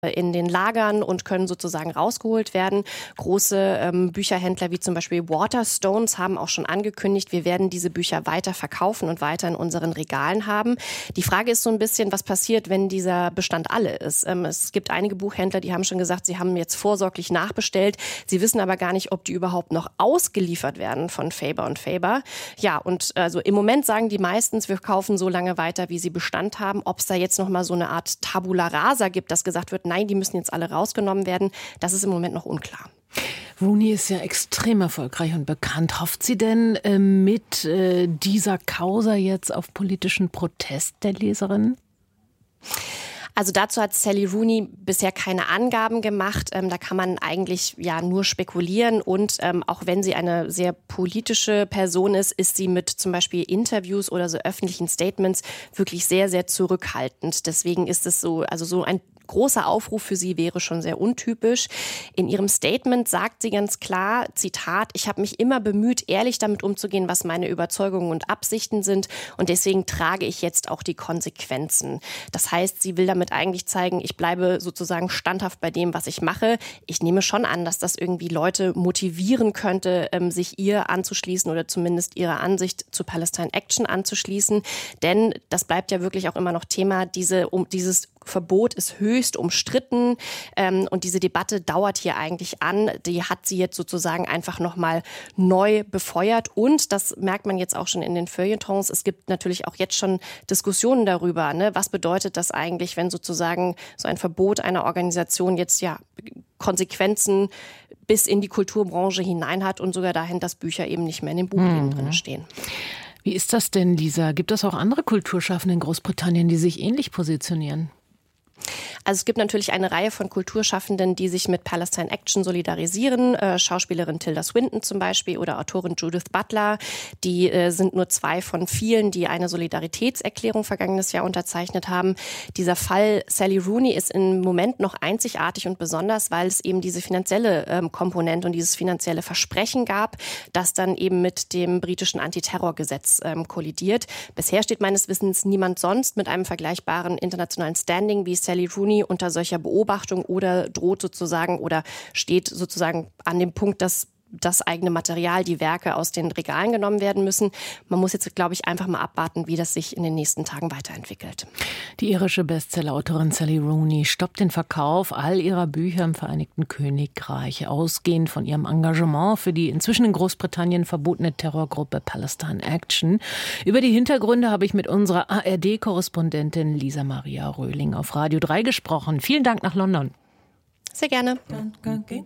in den Lagern und können sozusagen rausgeholt werden. Große Bücherhändler wie zum Beispiel Waterstones haben auch schon angekündigt, wir werden diese Bücher weiter verkaufen und weiter in unseren Regalen haben. Die Frage ist so ein bisschen, was passiert, wenn dieser Bestand alle ist. Es gibt einige Buchhändler, die haben schon gesagt, sie haben jetzt vorsorglich nachbestellt. Sie wissen aber gar nicht, ob die überhaupt noch ausgeliefert werden von Faber und Faber. Ja, und also im Moment sagen die meistens, wir kaufen so lange weiter, wie sie Bestand haben. Ob es da jetzt noch mal so eine Art Tabula rasa gibt, dass gesagt wird, nein, die müssen jetzt alle rausgenommen werden, das ist im Moment noch unklar. Rooney ist ja extrem erfolgreich und bekannt. Hofft sie denn mit dieser Causa jetzt auf politischen Protest der Leserinnen? Also dazu hat Sally Rooney bisher keine Angaben gemacht. Da kann man eigentlich ja nur spekulieren. Und auch wenn sie eine sehr politische Person ist, ist sie mit zum Beispiel Interviews oder so öffentlichen Statements wirklich sehr, sehr zurückhaltend. Deswegen ist es so, also so ein großer Aufruf für sie wäre schon sehr untypisch. In ihrem Statement sagt sie ganz klar, Zitat, ich habe mich immer bemüht, ehrlich damit umzugehen, was meine Überzeugungen und Absichten sind und deswegen trage ich jetzt auch die Konsequenzen. Das heißt, sie will damit eigentlich zeigen, ich bleibe sozusagen standhaft bei dem, was ich mache. Ich nehme schon an, dass das irgendwie Leute motivieren könnte, sich ihr anzuschließen oder zumindest ihrer Ansicht zu Palestine Action anzuschließen. Denn das bleibt ja wirklich auch immer noch Thema, dieses Verbot ist höchst umstritten und diese Debatte dauert hier eigentlich an. Die hat sie jetzt sozusagen einfach nochmal neu befeuert und das merkt man jetzt auch schon in den Feuilletons. Es gibt natürlich auch jetzt schon Diskussionen darüber, ne? Was bedeutet das eigentlich, wenn sozusagen so ein Verbot einer Organisation jetzt ja Konsequenzen bis in die Kulturbranche hinein hat und sogar dahin, dass Bücher eben nicht mehr in den Buchläden drin stehen. Wie ist das denn, Lisa? Gibt es auch andere Kulturschaffende in Großbritannien, die sich ähnlich positionieren? Also es gibt natürlich eine Reihe von Kulturschaffenden, die sich mit Palestine Action solidarisieren. Schauspielerin Tilda Swinton zum Beispiel oder Autorin Judith Butler. Die sind nur 2 von vielen, die eine Solidaritätserklärung vergangenes Jahr unterzeichnet haben. Dieser Fall Sally Rooney ist im Moment noch einzigartig und besonders, weil es eben diese finanzielle Komponente und dieses finanzielle Versprechen gab, das dann eben mit dem britischen Antiterrorgesetz kollidiert. Bisher steht meines Wissens niemand sonst mit einem vergleichbaren internationalen Standing wie Sally Rooney unter solcher Beobachtung oder droht sozusagen oder steht sozusagen an dem Punkt, dass das eigene Material, die Werke aus den Regalen genommen werden müssen. Man muss jetzt, glaube ich, einfach mal abwarten, wie das sich in den nächsten Tagen weiterentwickelt. Die irische Bestsellerautorin Sally Rooney stoppt den Verkauf all ihrer Bücher im Vereinigten Königreich, ausgehend von ihrem Engagement für die inzwischen in Großbritannien verbotene Terrorgruppe Palestine Action. Über die Hintergründe habe ich mit unserer ARD-Korrespondentin Lisa Maria Röhling auf Radio 3 gesprochen. Vielen Dank nach London. Sehr gerne.